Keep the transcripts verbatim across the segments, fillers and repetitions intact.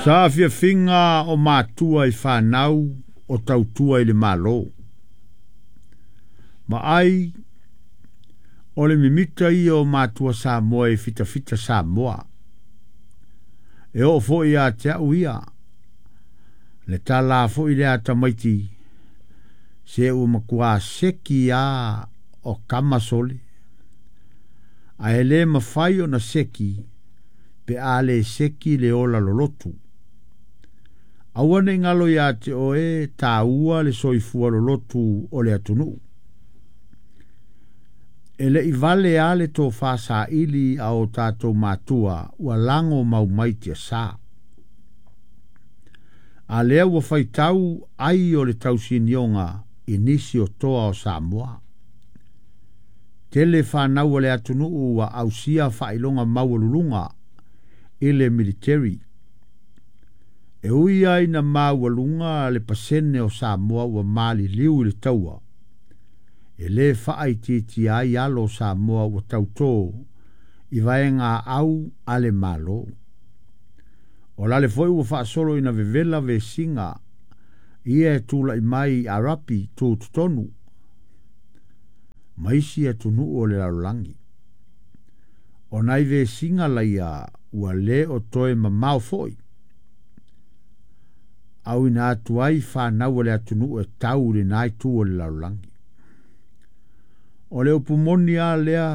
Sa fia finga o mātua i whanau o tautua i le malo. Ma ai, o le mimita i o mātua Samoa i fita fita Samoa. E o fo i a te au ia. Le tā la fo i le a tamaiti. Se u makua seki a o kamasole. A e le mawhai o na seki, pe a le seki le ola lolotu. Awane ngalo ia te o e tā ua le soifua lolotu o le atunu. E le i vale a le tō whasa ili a o tātou mātua ua lango mau maitia sā. A lea ua whaitau ai o le tausinionga i nisi o toa o Samoa. Tele whanau le atunu ua ausia whailonga maualulunga i le military. E ui ai na maualunga le pasene o Samoa ua mali liu i le taua. E le whaai titi ai alo Samoa ua tautō i vaenga au ale malo. O lale foi ua whaasolo ina vevela ve singa ia e tula i mai arapi tō tutonu. Maisi e tunu o le laulangi. O nai ve singa laia ua le o toe mamau foi. Au ina atu ai whanau le atunu e tau le nai tu o le laulangi. O le upumoni a lea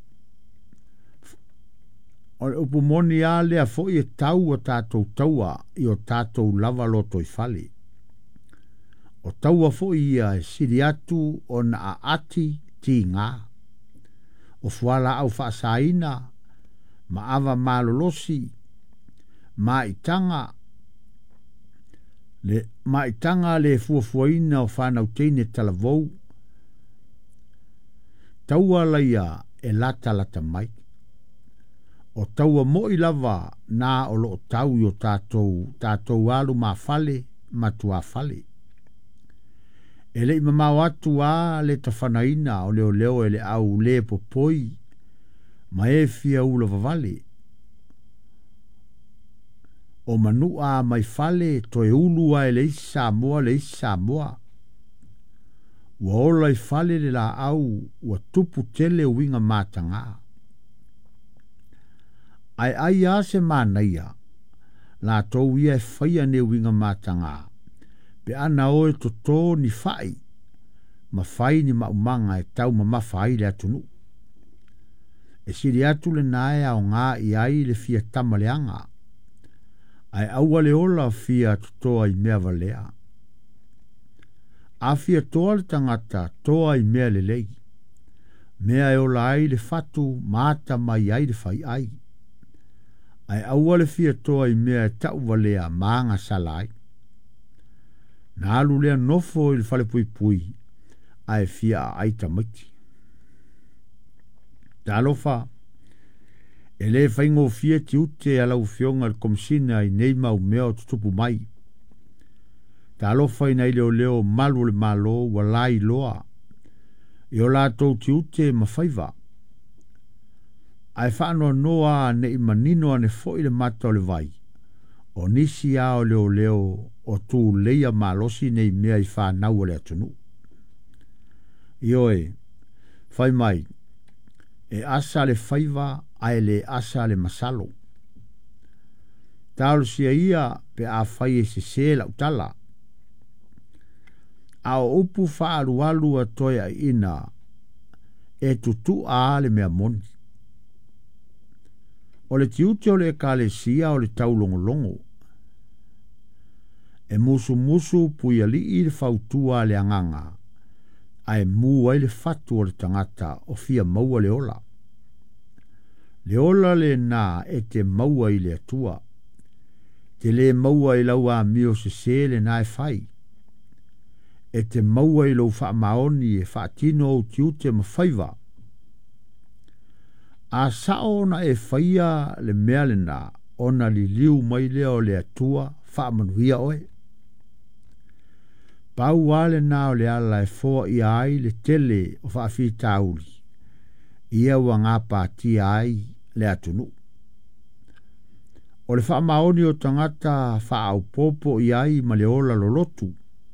o le upumoni a lea foi e tau o tātou taua i o tātou lava loto i fale. O taua foi ia e siri atu o na a ati ti ngā. O fuala au whaasaina, ma ava malolosi, ma itanga, le, ma itanga le fuafuaina o whanau teine talavou. Taua laia e lata lata mai. O taua mo i lava na o lo tau i o tātou, tātou alu ma fale, matua fale. E le mamau atu a le tawhanaina o leo leo e le au le popoi, ma e fia ula vavale. O manu a mai fale to e ulu a e le isi Samoa le isi Samoa. Ua ola i fale le la au ua tupu tele winga matanga. Ai ai a se manaia, la tau ia e whaia ne winga matanga. Pe ana oe to tō ni whai, ma whai ni maumanga e tau ma mawhai le atunu. E siri atu le nae au ngā i ai le fia tamaleanga. Ai aua le ola fia tutoa i mea valea. A fia toa le tangata toa i mea le lei. Mea e ola ai le fatu maata mai ai le whai ai. Ai aua le fia toa i mea e tau valea maanga salai. Na alu lea nofo i le fale pui pui, ai fia a aita maiti. Ta alofa, e le whaingo fia ti ute ala ufionga le komisina i nei mau mea o tutupu mai. Ta alofa i nei leo leo malu le malo wa lai loa, i o lātou ti ute ma whaiva. Ai whaanoa noa ne i manino ane fo i le mata o le vai, o nisi a o leo leo o tū leia malosi nei mea i whanau le atunu. Ioe, whai mai, e asa le whaiva ai le asa le masalo. Tālo sia ia pe a whai e se se la utala. A o upu whaaru alu a toia ina e tutu a le mea moni. O le tiute o le kale sia o le taulongolongo. E musu musu puia li i le fautua le anganga, a e mua i le fatu o le tangata o fia maua le ola. Le ola le nā e te maua i le atua, te le maua i laua mio se se le nā e fai, e te maua i lau wha maoni e wha tino o tiute ma whaiva. A sao na e whaia le mea le nā, ona li liu mai leo le atua wha manuia oe. Pau wale nao le ala e fōa i ai le tele o whaafi tauli. Ia ua ngā pāti ai le atunu. O le wha maoni o tangata wha au popo i ai ma le ola lolotu.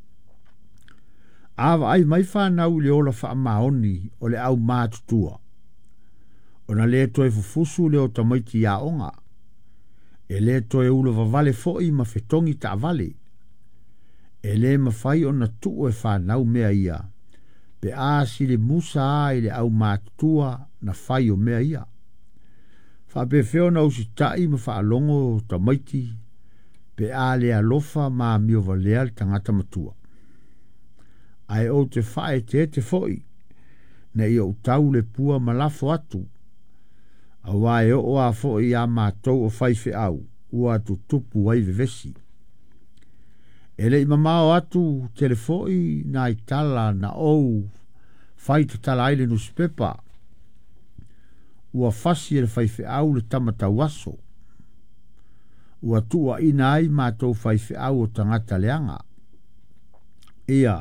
Awa ai mai whanau le ola wha maoni o le au mātutua. O na le toe fufusu le o tamaiti a onga. E le toe ulo vavale foi ma fetongi ta vale. E le mawhai o na tuu e whanau mea ia. Pe a si le musa a i le au mātutua na whai o mea ia. Wha pe feo na usi tai ma wha alongo tamaiti. Pe a le alofa ma mio valea le tangata matua. Ai o te whae te te foi. Na i o tau le pua malafo atu. A wae o a foi a mātou o whaife au. Ua tu tupu wai vevesi. Ele i mamao atu telefoi na i tala na ou. Whai te tala aile newspaper. Ua fasi e le whaife au le tamata waso. Ua tua ina ai mātou whaife au o tangata leanga. Ia.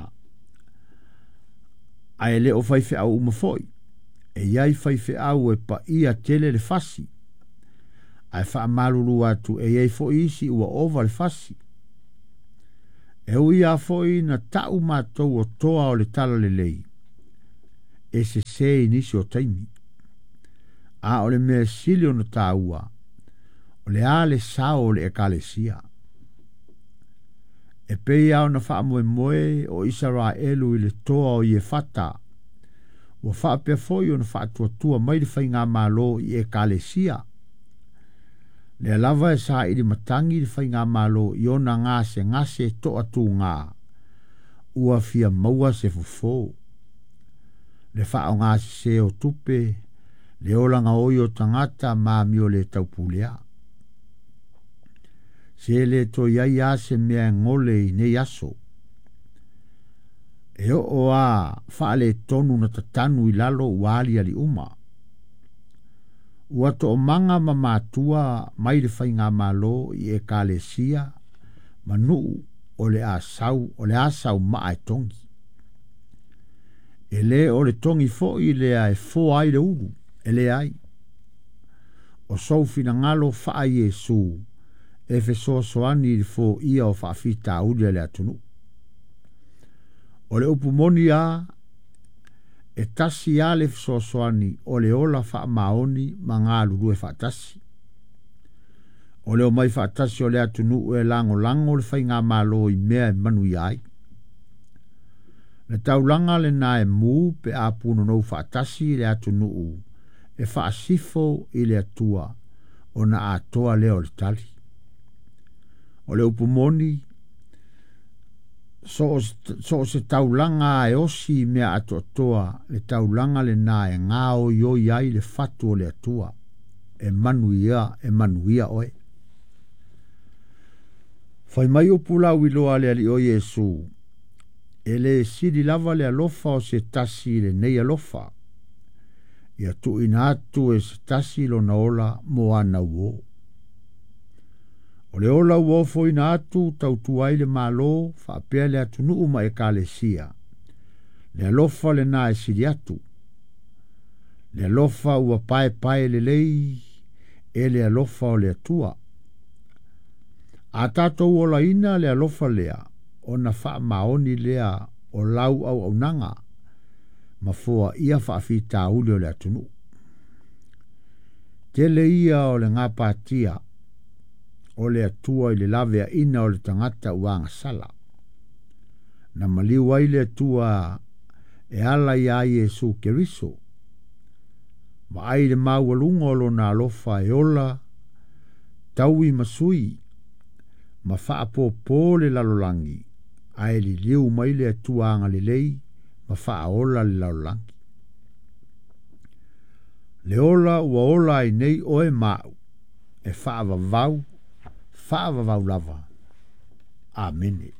Ai le o whaife au umafoi. E iai whaife au e pa ia tele le fasi. Ai wha maruru atu e iai fo isi ua ova le fasi. E ui a foi na tau mātou o toa o le tala le lei. E se se inisi o taimi. A o le mea sili o na taua. O le a le sao le ekalesia. E pei au na wha moe moe o Israelu i le toa o ie fata. Ua wha pia foi o na wha tua tua mai le whai ngā malo i ekalesia. Le lava e sa ili matangi le whai ngā malo i ona ngā se ngase to atu ngā. Ua fia maua se fufo. Le wha o ngā se o tupe. Le olanga oi o tangata mā mio le taupulea. Se le to iai a se mea ngole i ne yaso. E o o a wha le tonu na tatanu i lalo wali ali uma. Ua to o manga ma mātua mai le whai ngā malo i e kālesia manu o le a sau o le a sau maa e tongi. E le o le tongi fo i le a e fo ai le uru. Ele ai. O sou fina ngalo wha Yesu e fe so soani i fo ia o wha fita uli le atunu. O le upu moni a e tasi a le so soani o le ola wha maoni ma ngā lulu e wha tasi. O le o mai wha tasi o le atunu e lango lango le whai ngā malo i mea e manu i ai. Le taulanga le na e mu pe a puno no wha tasi le atunu u. E wha sifo i le atua o na atoa leo le tali. O le upumoni, so, so se taulanga e osi mea ato toa le taulanga le na e ngā o yo iai le fatu o le atua. E manuia, e manuia oe. Fai mai upula wiloa le ali o Yesu. E le sidi lava le alofa o se tasi le nei alofa. Ia tu inatu e stasi lo na ola mo ana uo. O le ola uo fo inatu tau tuai le malo fa apea le atunu uma e kalesia. Le alofa le na e siri atu. Le alofa ua pae pae le lei e le alofa o le atua. A tato uola ina le alofa lea o na faa maoni lea o lau au au nanga. Ma fua ia whaafi tauli o le atunu. Tele ia o le ngā pātia o le atua i le lavea ina o le tangata uanga sala. Na maliwa i le atua e ala ia Yesu Keriso. Ma ai le maualunga o lo na alofa e ola taui masui ma whaapopo le lalolangi ai li liu mai le atua anga le lei ma faa ola le laulangi. Le ola ua ola ai nei oe mau e faa vavau, faa vavau lava. Amen.